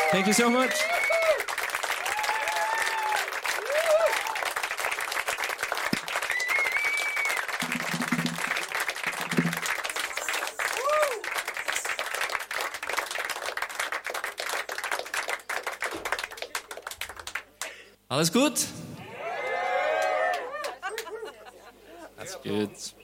Thank you so much. Alles gut? That's good.